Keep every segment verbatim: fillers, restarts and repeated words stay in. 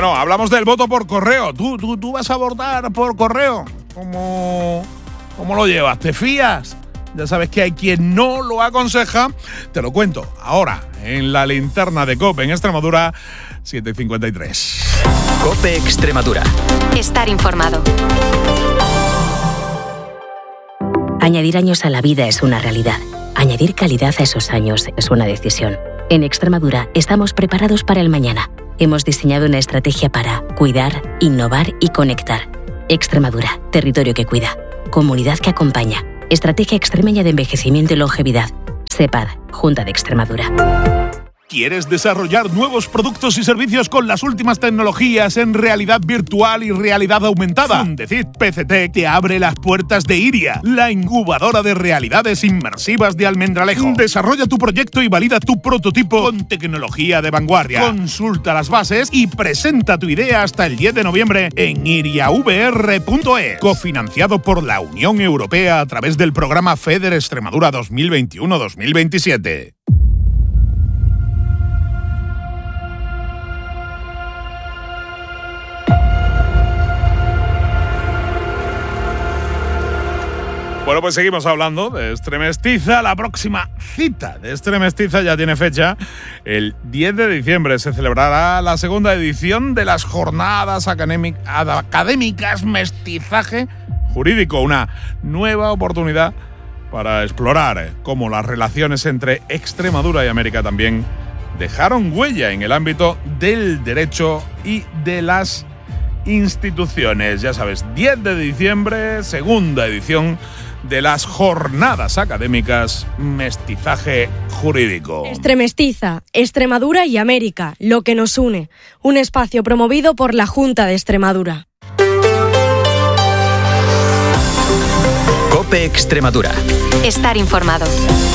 Bueno, hablamos del voto por correo. ¿Tú, tú, tú vas a votar por correo? ¿Cómo, ¿Cómo lo llevas? ¿Te fías? Ya sabes que hay quien no lo aconseja. Te lo cuento ahora en la linterna de COPE en Extremadura, siete cincuenta y tres. COPE Extremadura. Estar informado. Añadir años a la vida es una realidad. Añadir calidad a esos años es una decisión. En Extremadura estamos preparados para el mañana. Hemos diseñado una estrategia para cuidar, innovar y conectar. Extremadura, territorio que cuida. Comunidad que acompaña. Estrategia Extremeña de Envejecimiento y Longevidad. SEPAD, Junta de Extremadura. ¿Quieres desarrollar nuevos productos y servicios con las últimas tecnologías en realidad virtual y realidad aumentada? Fundecid P C T te abre las puertas de Iria, la incubadora de realidades inmersivas de Almendralejo. Desarrolla tu proyecto y valida tu prototipo con tecnología de vanguardia. Consulta las bases y presenta tu idea hasta el diez de noviembre en iria v r punto es. Cofinanciado por la Unión Europea a través del programa FEDER Extremadura dos mil veintiuno dos mil veintisiete. Bueno, pues seguimos hablando de Extremestiza. La próxima cita de Extremestiza ya tiene fecha. El diez de diciembre se celebrará la segunda edición de las Jornadas Académicas Mestizaje Jurídico. Una nueva oportunidad para explorar cómo las relaciones entre Extremadura y América también dejaron huella en el ámbito del derecho y de las instituciones. Ya sabes, diez de diciembre, segunda edición de las Jornadas Académicas Mestizaje Jurídico. Extremestiza, Extremadura y América, lo que nos une. Un espacio promovido por la Junta de Extremadura. COPE Extremadura. Estar informado.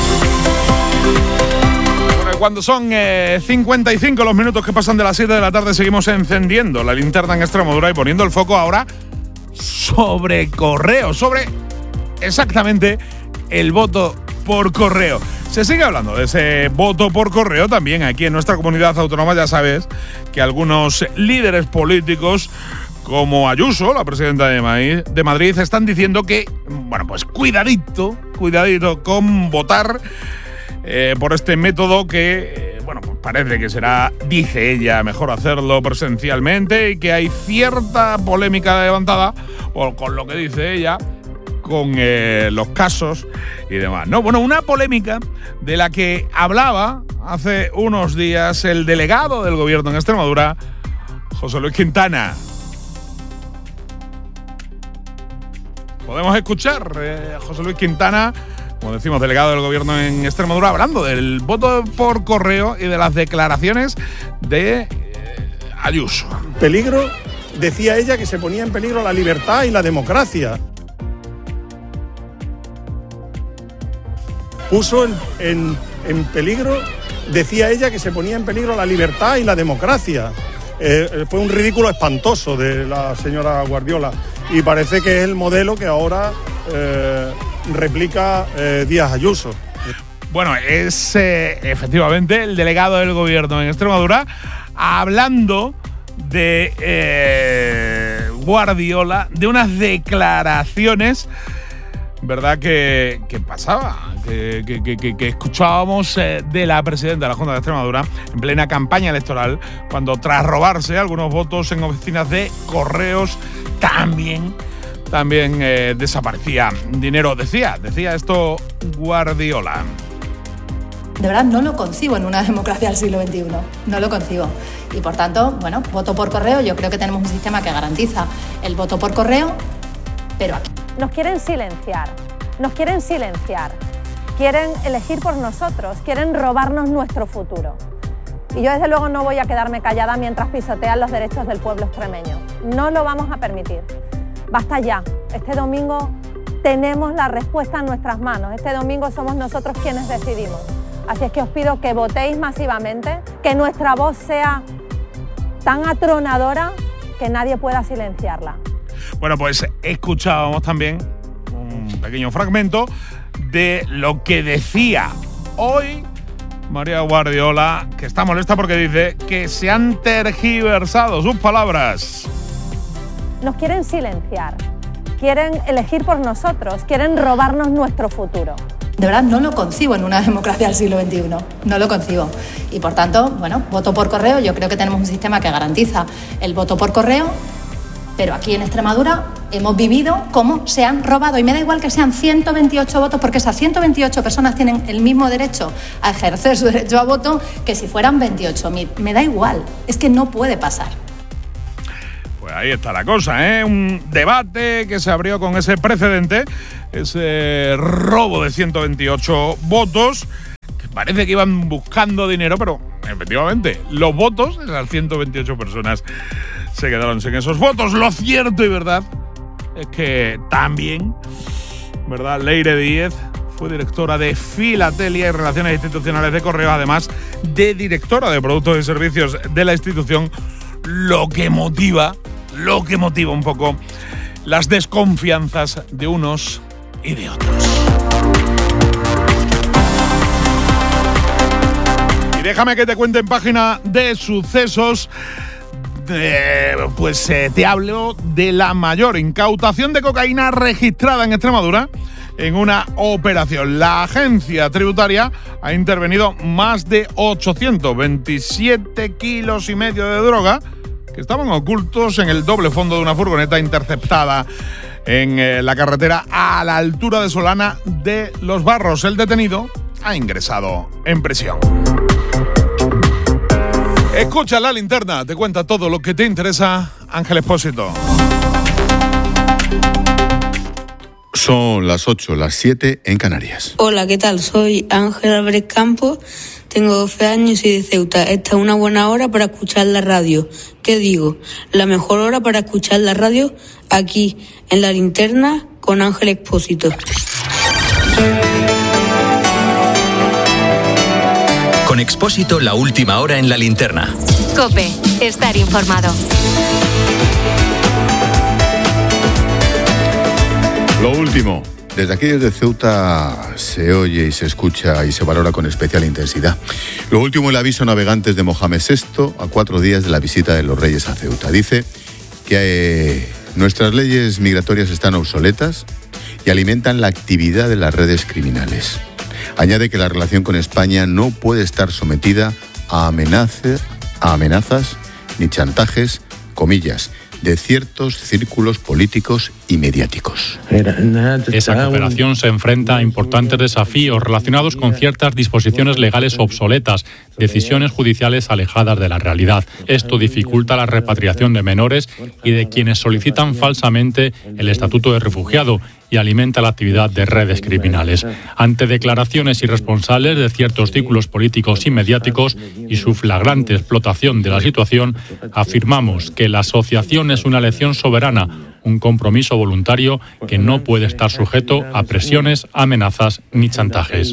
Bueno, cuando son eh, cincuenta y cinco los minutos que pasan de las siete de la tarde, seguimos encendiendo la linterna en Extremadura y poniendo el foco ahora sobre correo, sobre exactamente el voto por correo. Se sigue hablando de ese voto por correo también aquí en nuestra comunidad autónoma. Ya sabes que algunos líderes políticos como Ayuso, la presidenta de Madrid, están diciendo que, bueno, pues cuidadito, cuidadito con votar eh, por este método que, eh, bueno, pues parece que será, dice ella, mejor hacerlo presencialmente, y que hay cierta polémica levantada por, con lo que dice ella, con eh, los casos y demás, ¿no? Bueno, una polémica de la que hablaba hace unos días el delegado del gobierno en Extremadura, José Luis Quintana. Podemos escuchar eh, a José Luis Quintana, como decimos, delegado del gobierno en Extremadura, hablando del voto por correo y de las declaraciones de eh, Ayuso. Peligro, decía ella, que se ponía en peligro la libertad y la democracia. Puso en, en, en peligro, decía ella, que se ponía en peligro la libertad y la democracia. Eh, fue un ridículo espantoso de la señora Guardiola y parece que es el modelo que ahora eh, replica eh, Díaz Ayuso. Bueno, es eh, efectivamente el delegado del gobierno en Extremadura hablando de eh, Guardiola, de unas declaraciones, ¿verdad?, que, que pasaba, que, que, que, que escuchábamos eh, de la presidenta de la Junta de Extremadura en plena campaña electoral, cuando tras robarse algunos votos en oficinas de correos también, también eh, desaparecía dinero. Decía, decía esto Guardiola. De verdad no lo concibo en una democracia del siglo veintiuno, no lo concibo. Y por tanto, bueno, voto por correo, yo creo que tenemos un sistema que garantiza el voto por correo, pero aquí nos quieren silenciar, nos quieren silenciar, quieren elegir por nosotros, quieren robarnos nuestro futuro. Y yo desde luego no voy a quedarme callada mientras pisotean los derechos del pueblo extremeño. No lo vamos a permitir. Basta ya. Este domingo tenemos la respuesta en nuestras manos. Este domingo somos nosotros quienes decidimos. Así es que os pido que votéis masivamente, que nuestra voz sea tan atronadora que nadie pueda silenciarla. Bueno, pues escuchábamos también un pequeño fragmento de lo que decía hoy María Guardiola, que está molesta porque dice que se han tergiversado sus palabras. Nos quieren silenciar, quieren elegir por nosotros, quieren robarnos nuestro futuro. De verdad no lo concibo en una democracia del siglo veintiuno, no lo concibo. Y por tanto, bueno, voto por correo, yo creo que tenemos un sistema que garantiza el voto por correo, pero aquí en Extremadura hemos vivido cómo se han robado. Y me da igual que sean ciento veintiocho votos, porque esas ciento veintiocho personas tienen el mismo derecho a ejercer su derecho a voto que si fueran veintiocho mil. Me da igual, es que no puede pasar. Pues ahí está la cosa, ¿eh? Un debate que se abrió con ese precedente, ese robo de ciento veintiocho votos, que parece que iban buscando dinero, pero efectivamente, los votos, esas ciento veintiocho personas se quedaron sin esos votos. Lo cierto y verdad es que también, ¿verdad? Leire Díez fue directora de Filatelia y Relaciones Institucionales de Correos, además de directora de Productos y Servicios de la institución, lo que motiva, lo que motiva un poco las desconfianzas de unos y de otros. Y déjame que te cuente en página de sucesos. Eh, pues eh, te hablo de la mayor incautación de cocaína registrada en Extremadura en una operación. La agencia tributaria ha intervenido más de ochocientos veintisiete kilos y medio de droga que estaban ocultos en el doble fondo de una furgoneta interceptada en eh, la carretera a la altura de Solana de Los Barros. El detenido ha ingresado en prisión. Escucha La Linterna, te cuenta todo lo que te interesa, Ángel Expósito. Son las ocho, las siete en Canarias. Hola, ¿qué tal? Soy Ángel Álvarez Campos, tengo doce años y de Ceuta. Esta es una buena hora para escuchar la radio. ¿Qué digo? La mejor hora para escuchar la radio aquí, en La Linterna, con Ángel Expósito. Con Expósito, la última hora en La Linterna. COPE, estar informado. Lo último, desde aquí desde Ceuta se oye y se escucha y se valora con especial intensidad. Lo último, el aviso a navegantes de Mohamed sexto a cuatro días de la visita de los Reyes a Ceuta. Dice que eh, nuestras leyes migratorias están obsoletas y alimentan la actividad de las redes criminales. Añade que la relación con España no puede estar sometida a amenazas, a amenazas ni chantajes, comillas, de ciertos círculos políticos y mediáticos. Esa cooperación se enfrenta a importantes desafíos relacionados con ciertas disposiciones legales obsoletas, decisiones judiciales alejadas de la realidad. Esto dificulta la repatriación de menores y de quienes solicitan falsamente el estatuto de refugiado y alimenta la actividad de redes criminales. Ante declaraciones irresponsables de ciertos círculos políticos y mediáticos y su flagrante explotación de la situación, afirmamos que la asociación es una elección soberana, un compromiso voluntario que no puede estar sujeto a presiones, amenazas ni chantajes.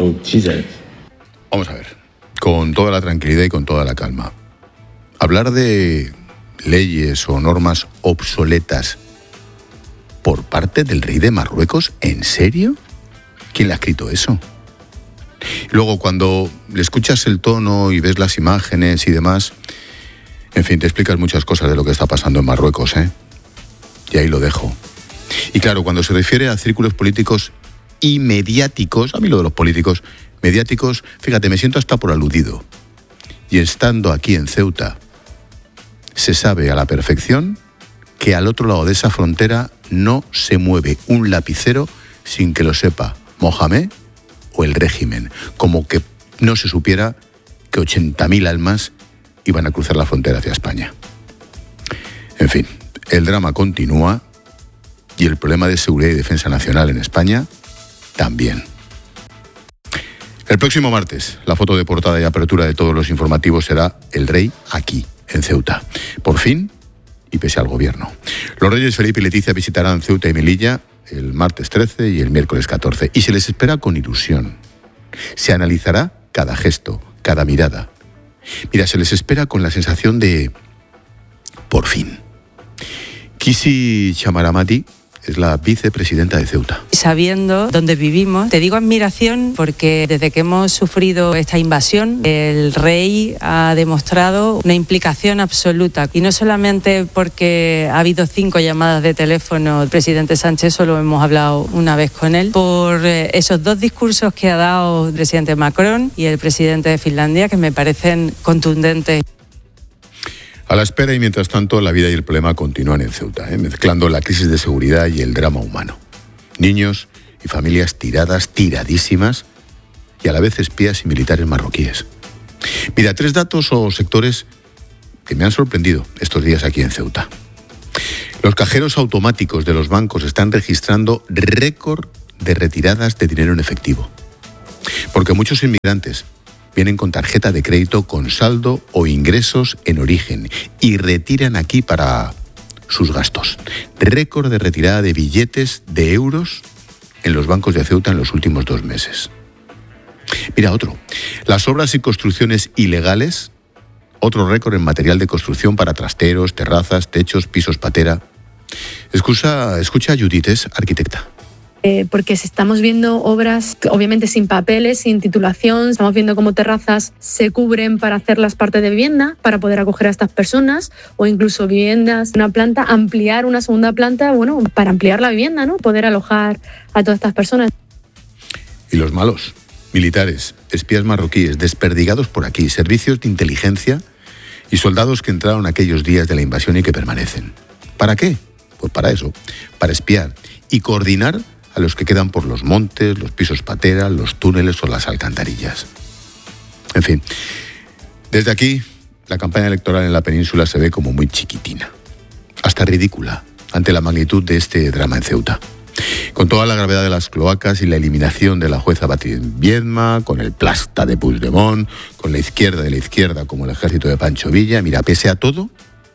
Vamos a ver, con toda la tranquilidad y con toda la calma. Hablar de leyes o normas obsoletas por parte del rey de Marruecos, ¿en serio? ¿Quién le ha escrito eso? Luego, cuando le escuchas el tono y ves las imágenes y demás, en fin, te explicas muchas cosas de lo que está pasando en Marruecos, ¿eh? Y ahí lo dejo. Y claro, cuando se refiere a círculos políticos y mediáticos, a mí lo de los políticos mediáticos, fíjate, me siento hasta por aludido. Y estando aquí en Ceuta, se sabe a la perfección que al otro lado de esa frontera no se mueve un lapicero sin que lo sepa Mohamed o el régimen, como que no se supiera que ochenta mil almas iban a cruzar la frontera hacia España. En fin, el drama continúa y el problema de seguridad y defensa nacional en España también. El próximo martes, la foto de portada y apertura de todos los informativos será el rey aquí, en Ceuta. Por fin, y pese al gobierno. Los reyes Felipe y Leticia visitarán Ceuta y Melilla el martes trece y el miércoles catorce. Y se les espera con ilusión. Se analizará cada gesto, cada mirada. Mira, se les espera con la sensación de por fin. Kisi Chamaramati es la vicepresidenta de Ceuta. Sabiendo dónde vivimos, te digo admiración porque desde que hemos sufrido esta invasión, el rey ha demostrado una implicación absoluta. Y no solamente porque ha habido cinco llamadas de teléfono, el presidente Sánchez solo hemos hablado una vez con él, por esos dos discursos que ha dado el presidente Macron y el presidente de Finlandia, que me parecen contundentes. A la espera y mientras tanto, la vida y el problema continúan en Ceuta, ¿eh? mezclando la crisis de seguridad y el drama humano. Niños y familias tiradas, tiradísimas, y a la vez espías y militares marroquíes. Mira, tres datos o sectores que me han sorprendido estos días aquí en Ceuta. Los cajeros automáticos de los bancos están registrando récord de retiradas de dinero en efectivo. Porque muchos inmigrantes vienen con tarjeta de crédito con saldo o ingresos en origen y retiran aquí para sus gastos. Récord de retirada de billetes de euros en los bancos de Ceuta en los últimos dos meses. Mira otro. Las obras y construcciones ilegales, otro récord en material de construcción para trasteros, terrazas, techos, pisos patera. Escucha, escucha a Judith, es arquitecta. Eh, porque estamos viendo obras, obviamente sin papeles, sin titulación, estamos viendo cómo terrazas se cubren para hacer las partes de vivienda, para poder acoger a estas personas, o incluso viviendas, una planta, ampliar una segunda planta, bueno, para ampliar la vivienda, ¿no? Poder alojar a todas estas personas. Y los malos, militares, espías marroquíes, desperdigados por aquí, servicios de inteligencia y soldados que entraron aquellos días de la invasión y que permanecen. ¿Para qué? Pues para eso, para espiar y coordinar a los que quedan por los montes, los pisos patera, los túneles o las alcantarillas. En fin, desde aquí, la campaña electoral en la península se ve como muy chiquitina, hasta ridícula, ante la magnitud de este drama en Ceuta. Con toda la gravedad de las cloacas y la eliminación de la jueza Batin Viedma, con el plasta de Puigdemont, con la izquierda de la izquierda como el ejército de Pancho Villa, mira, pese a todo,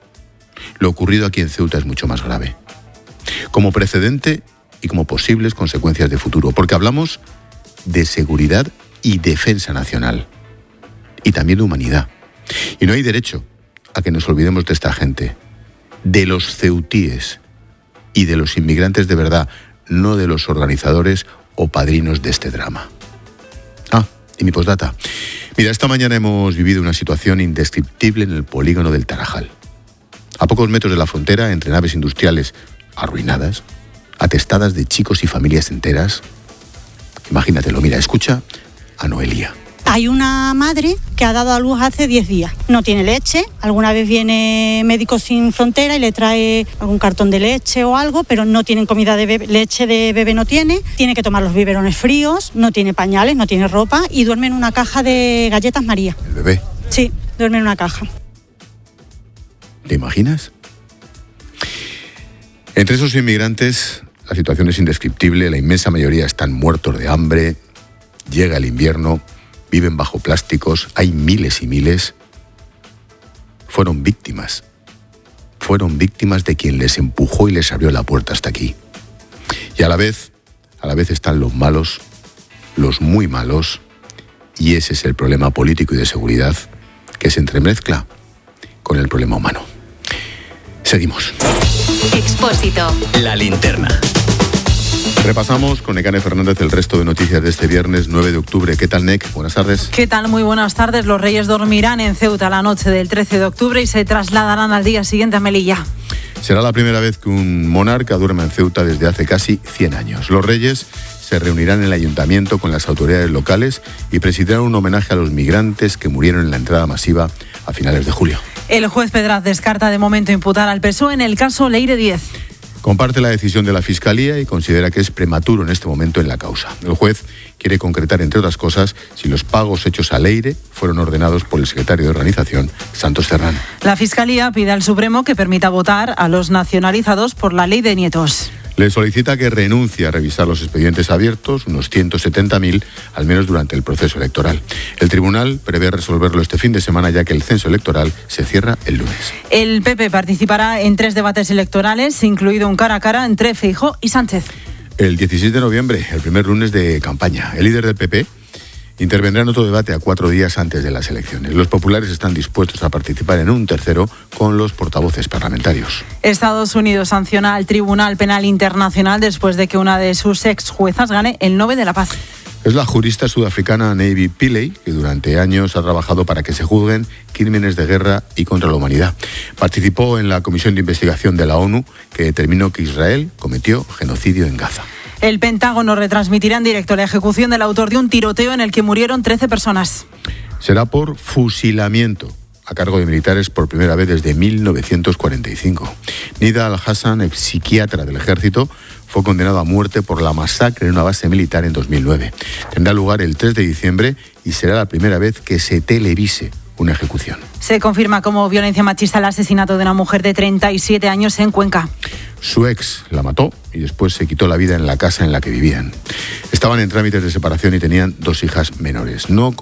lo ocurrido aquí en Ceuta es mucho más grave. Como precedente y como posibles consecuencias de futuro, porque hablamos de seguridad y defensa nacional, y también de humanidad. Y no hay derecho a que nos olvidemos de esta gente, de los ceutíes y de los inmigrantes de verdad, no de los organizadores o padrinos de este drama. Ah, y mi postdata. Mira, esta mañana hemos vivido una situación indescriptible en el polígono del Tarajal. A pocos metros de la frontera, entre naves industriales arruinadas, atestadas de chicos y familias enteras. Imagínatelo, mira, escucha a Noelia. Hay una madre que ha dado a luz hace diez días. No tiene leche. Alguna vez viene Médicos Sin Frontera y le trae algún cartón de leche o algo, pero no tienen comida de bebé. Leche de bebé no tiene. Tiene que tomar los biberones fríos. No tiene pañales, no tiene ropa y duerme en una caja de galletas María. ¿El bebé? Sí, duerme en una caja. ¿Te imaginas? Entre esos inmigrantes, la situación es indescriptible. La inmensa mayoría están muertos de hambre. Llega el invierno. Viven bajo plásticos, hay miles y miles. Fueron víctimas. Fueron víctimas de quien les empujó y les abrió la puerta hasta aquí. Y a la vez, a la vez están los malos, los muy malos, y ese es el problema político y de seguridad que se entremezcla con el problema humano. Seguimos. Expósito. La linterna. Repasamos con Nekane Fernández el resto de noticias de este viernes nueve de octubre. ¿Qué tal, Nek? Buenas tardes. ¿Qué tal? Muy buenas tardes. Los Reyes dormirán en Ceuta la noche del trece de octubre y se trasladarán al día siguiente a Melilla. Será la primera vez que un monarca duerma en Ceuta desde hace casi cien años. Los Reyes se reunirán en el ayuntamiento con las autoridades locales y presidirán un homenaje a los migrantes que murieron en la entrada masiva a finales de julio. El juez Pedraz descarta de momento imputar al P S O E en el caso Leire Díez. Comparte la decisión de la Fiscalía y considera que es prematuro en este momento en la causa. El juez quiere concretar, entre otras cosas, si los pagos hechos a Leire fueron ordenados por el secretario de organización, Santos Serrano. La Fiscalía pide al Supremo que permita votar a los nacionalizados por la ley de nietos. Le solicita que renuncie a revisar los expedientes abiertos, unos ciento setenta mil, al menos durante el proceso electoral. El tribunal prevé resolverlo este fin de semana, ya que el censo electoral se cierra el lunes. El P P participará en tres debates electorales, incluido un cara a cara entre Feijóo y Sánchez. El dieciséis de noviembre, el primer lunes de campaña, el líder del P P intervendrá en otro debate a cuatro días antes de las elecciones. Los populares están dispuestos a participar en un tercero con los portavoces parlamentarios. Estados Unidos sanciona al Tribunal Penal Internacional después de que una de sus ex juezas gane el Nobel de la Paz. Es la jurista sudafricana Navy Pillay, que durante años ha trabajado para que se juzguen crímenes de guerra y contra la humanidad. Participó en la comisión de investigación de la ONU que determinó que Israel cometió genocidio en Gaza. El Pentágono retransmitirá en directo la ejecución del autor de un tiroteo en el que murieron trece personas. Será por fusilamiento, a cargo de militares por primera vez desde mil novecientos cuarenta y cinco. Nida Al-Hassan, ex psiquiatra del ejército, fue condenado a muerte por la masacre en una base militar en dos mil nueve. Tendrá lugar el tres de diciembre y será la primera vez que se televise una ejecución. Se confirma como violencia machista el asesinato de una mujer de treinta y siete años en Cuenca. Su ex la mató y después se quitó la vida en la casa en la que vivían. Estaban en trámites de separación y tenían dos hijas menores. No